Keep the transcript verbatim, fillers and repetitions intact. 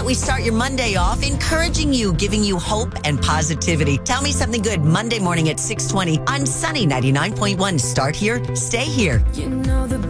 that, we start your Monday off encouraging you, giving you hope and positivity. Tell me something good Monday morning at six twenty on Sunny ninety-nine point one. Start here, stay here. You know the